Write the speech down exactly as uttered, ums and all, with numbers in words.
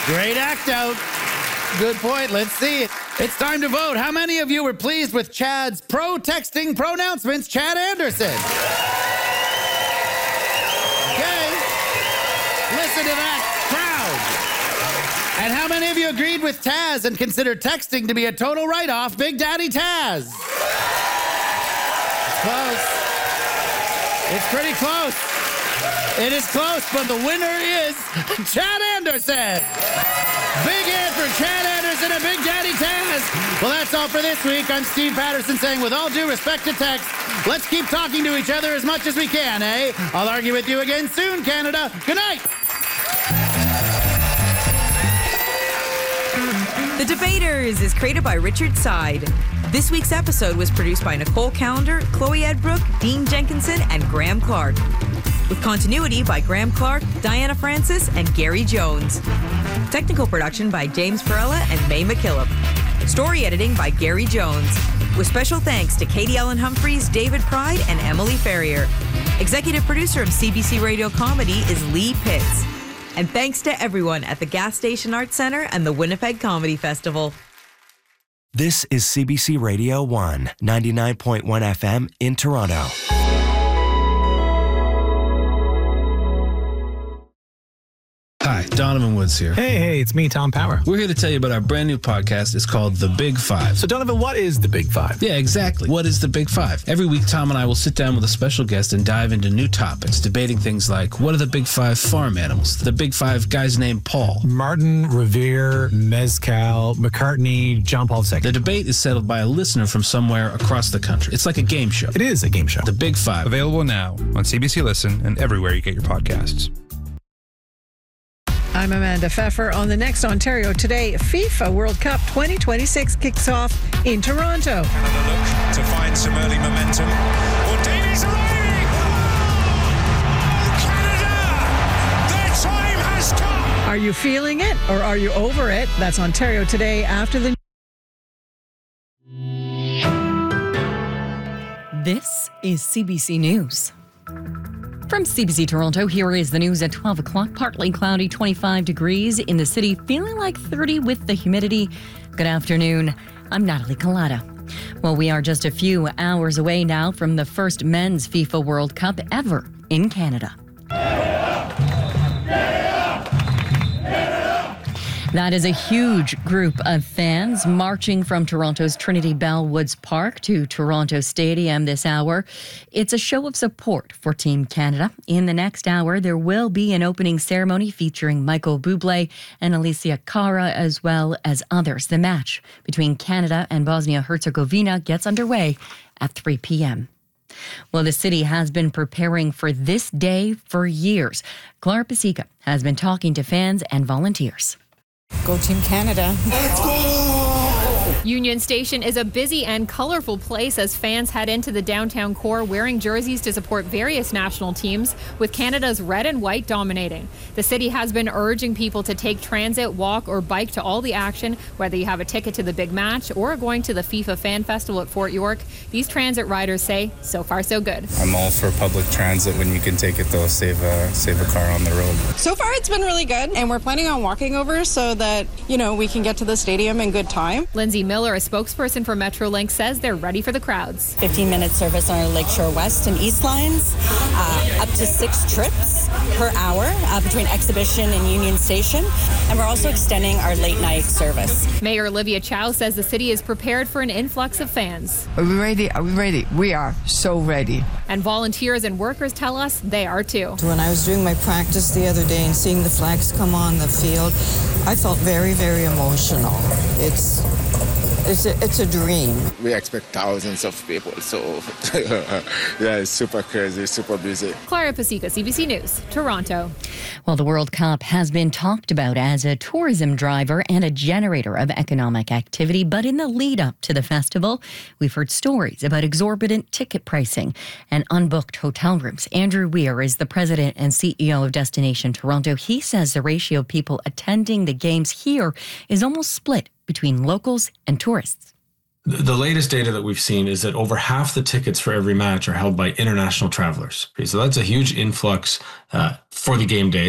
Great act out. Good point. Let's see it. It's time to vote. How many of you were pleased with Chad's pro-texting pronouncements, Chad Anderson? Okay. Listen to that crowd. And how many of you agreed with Taz and considered texting to be a total write-off, Big Daddy Taz? It's close. It's pretty close. It is close, but the winner is Chad Anderson. Big hand for Chad Anderson and Big Daddy Taz. Well, that's all for this week. I'm Steve Patterson saying, with all due respect to text, let's keep talking to each other as much as we can, eh? I'll argue with you again soon, Canada. Good night. The Debaters is created by Richard Side. This week's episode was produced by Nicole Callender, Chloe Edbrook, Dean Jenkinson, and Graham Clark. With continuity by Graham Clark, Diana Francis, and Gary Jones. Technical production by James Perella and May McKillop. Story editing by Gary Jones. With special thanks to Katie Ellen Humphreys, David Pride, and Emily Ferrier. Executive producer of C B C Radio Comedy is Lee Pitts. And thanks to everyone at the Gas Station Arts Center and the Winnipeg Comedy Festival. This is C B C Radio one, ninety-nine point one F M in Toronto. Hi, Donovan Woods here. Hey, hey, it's me, Tom Power. We're here to tell you about our brand new podcast. It's called The Big Five. So, Donovan, what is The Big Five? Yeah, exactly. What is The Big Five? Every week, Tom and I will sit down with a special guest and dive into new topics, debating things like, what are the Big Five farm animals? The Big Five guys named Paul. Martin, Revere, Mezcal, McCartney, John Paul the Second. The debate is settled by a listener from somewhere across the country. It's like a game show. It is a game show. The Big Five. Available now on C B C Listen and everywhere you get your podcasts. I'm Amanda Pfeffer. On the next Ontario Today, FIFA World Cup twenty twenty-six kicks off in Toronto. Canada look to find some early momentum. Well, Davies away! Oh, Canada! Their time has come! Are you feeling it or are you over it? That's Ontario Today after the... This is C B C News. From C B C Toronto, here is the news at twelve o'clock. Partly cloudy, twenty-five degrees in the city, feeling like thirty with the humidity. Good afternoon. I'm Natalie Collada. Well, we are just a few hours away now from the first men's FIFA World Cup ever in Canada. That is a huge group of fans marching from Toronto's Trinity Bellwoods Park to Toronto Stadium this hour. It's a show of support for Team Canada. In the next hour, there will be an opening ceremony featuring Michael Bublé and Alicia Cara, as well as others. The match between Canada and Bosnia-Herzegovina gets underway at three p.m. Well, the city has been preparing for this day for years. Clara Pasica has been talking to fans and volunteers. Go Team Canada. Let's go! Union Station is a busy and colorful place as fans head into the downtown core wearing jerseys to support various national teams, with Canada's red and white dominating. The city has been urging people to take transit, walk, or bike to all the action, whether you have a ticket to the big match or are going to the FIFA Fan Festival at Fort York. These transit riders say, so far so good. I'm all for public transit when you can take it, though. Save a, save a car on the road. So far it's been really good, and we're planning on walking over so that, you know, we can get to the stadium in good time. Lindsay Miller, a spokesperson for Metrolink, says they're ready for the crowds. fifteen minute service on our Lakeshore West and East lines, uh, up to six trips per hour uh, between Exhibition and Union Station, and we're also extending our late night service. Mayor Olivia Chow says the city is prepared for an influx of fans. Are we ready? Are we ready? We are so ready. And volunteers and workers tell us they are too. When I was doing my practice the other day and seeing the flags come on the field, I felt very, very emotional. It's It's a, it's a dream. We expect thousands of people, so yeah, it's super crazy, super busy. Clara Pasica, C B C News, Toronto. Well, the World Cup has been talked about as a tourism driver and a generator of economic activity, but in the lead up to the festival, we've heard stories about exorbitant ticket pricing and unbooked hotel rooms. Andrew Weir is the president and C E O of Destination Toronto. He says the ratio of people attending the games here is almost split between locals and tourists. The latest data that we've seen is that over half the tickets for every match are held by international travelers. Okay, so that's a huge influx uh, for the game day.